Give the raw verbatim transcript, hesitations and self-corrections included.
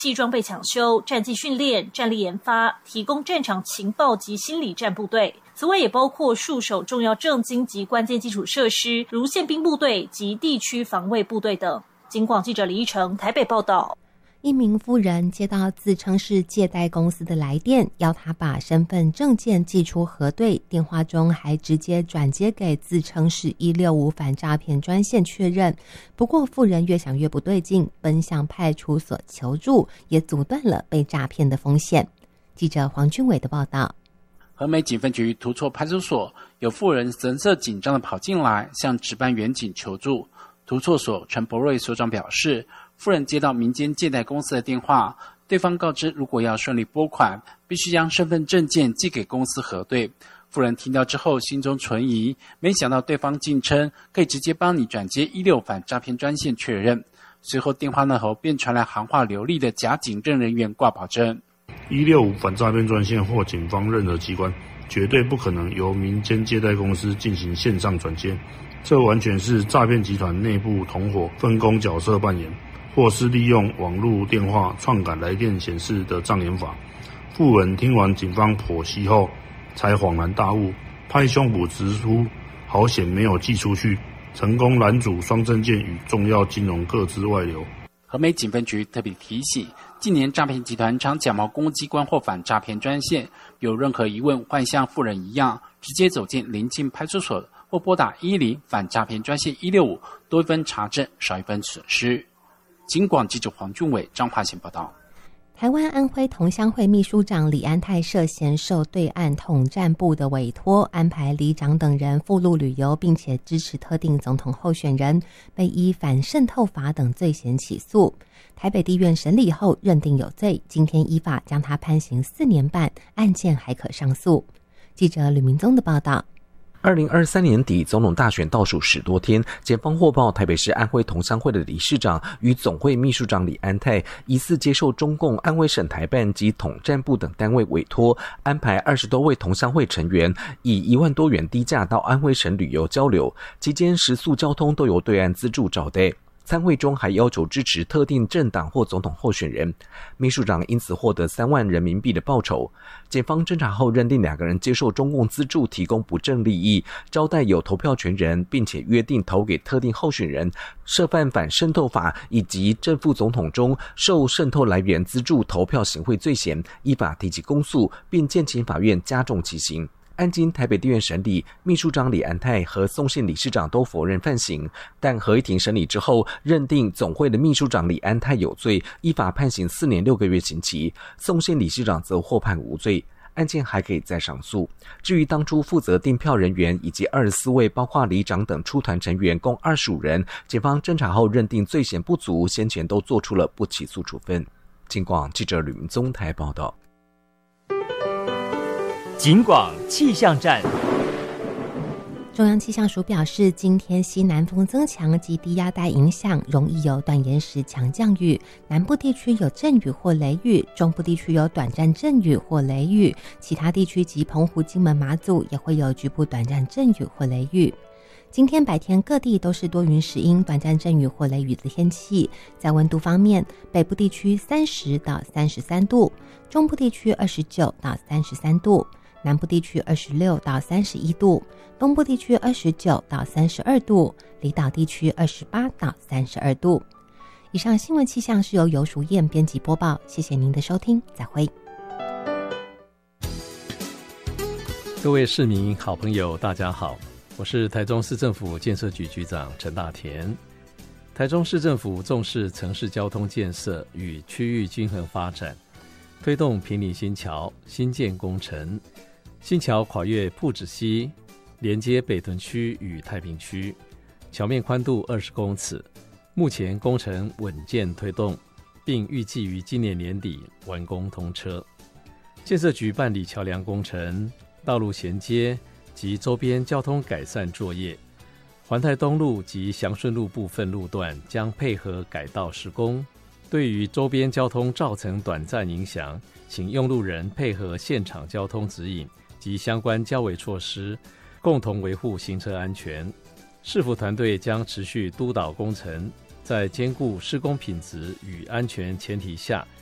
系装备抢修、战技训练、战力研发，提供战场情报及心理战部队。此外也包括戍守重要政经及关键基础设施，如宪兵部队及地区防卫部队等。警广记者李依成台北报道。 一名妇人接到自称是借贷公司的来电，要他把身份证件寄出核对，电话中还直接转接给自称是一六五反诈骗专线确认。不过妇人越想越不对劲，奔向派出所求助，也阻断了被诈骗的风险。记者黄俊伟的报道。 和美警分局涂厝派出所有妇人神色紧张地跑进来，向值班员警求助。涂厝所陈博瑞所长表示，妇人接到民间借贷公司的电话，对方告知如果要顺利拨款，必须将身份证件寄给公司核对。妇人听到之后心中存疑，没想到对方竟称可以直接帮你转接一六反诈骗专线确认。随后电话那头便传来行话流利的假警政人员挂保证， 一六五反诈骗专线或警方任何机关绝对不可能由民间借贷公司进行线上转接，这完全是诈骗集团内部同伙分工角色扮演，或是利用网络电话篡改来电显示的障眼法。妇人听完警方剖析后才恍然大悟，拍胸脯直呼好险没有寄出去，成功拦阻双证件与重要金融个资外流。 和美警分局特别提醒，近年诈骗集团常假冒公务机关或反诈骗专线，有任何疑问欢像妇人一样直接走进邻近派出所或拨打一一零反诈骗专线一六五，多一分查证少一分损失。警广记者黄俊伟彰化县报道。 台湾安徽同乡会秘书长李安泰涉嫌受对岸统战部的委托，安排里长等人赴陆旅游，并且支持特定总统候选人，被依反渗透法等罪嫌起诉。台北地院审理后认定有罪，今天依法将他判刑四年半，案件还可上诉。记者吕明宗的报道。 二零二三年底，总统大选倒数十多天，检方获报台北市安徽同乡会的理事长与总会秘书长李安泰疑似接受中共安徽省台办及统战部等单位委托，安排二十多位同乡会成员以一万多元低价到安徽省旅游交流，期间食宿交通都由对岸资助招待。参会中还要求支持特定政党或总统候选人，秘书长因此获得三万人民币的报酬。检方侦查后认定两个人接受中共资助提供不正利益，招待有投票权人，并且约定投给特定候选人，涉犯反渗透法以及正副总统中受渗透来源资助投票行贿罪嫌，依法提起公诉，并建请法院加重其刑。案经台北地院审理，秘书长李安泰和宋姓理事长都否认犯行，但合议庭审理之后认定总会的秘书长李安泰有罪，依法判刑四年六个月刑期，宋姓理事长则获判无罪。案件还可以再上诉。至于当初负责订票人员以及二十四位包括里长等出团成员共二十五人，检方侦查后认定罪嫌不足，先前都做出了不起诉处分。警广记者吕明宗台报道。 警广气象站。 中央气象署表示，今天西南风增强及低压带影响，容易有短延时强降雨，南部地区有阵雨或雷雨，中部地区有短暂阵雨或雷雨，其他地区及澎湖、金门、马祖也会有局部短暂阵雨或雷雨。今天白天各地都是多云时阴、短暂阵雨或雷雨的天气。在温度方面，北部地区三十到三十三度，中部地区二十九到三十三度，南部地区二十六到三十一度，东部地区二十九到三十二度，离岛地区二十八到三十二度。以上新闻气象是由游淑燕编辑播报，谢谢您的收听，再会。 各位市民好朋友大家好，我是台中市政府建设局局长陈大田。台中市政府重视城市交通建设与区域均衡发展，推动坪林新桥新建工程。新桥跨越朴子溪，连接北屯区与太平区，桥面宽度二十公尺，目前工程稳健推动，并预计于今年年底完工通车。建设局办理桥梁工程、道路衔接及周边交通改善作业，环泰东路及祥顺路部分路段将配合改道施工。对于周边交通造成短暂影响，请用路人配合现场交通指引及相关交维措施，共同维护行车安全。市府团队将持续督导工程，在兼顾施工品质与安全前提下，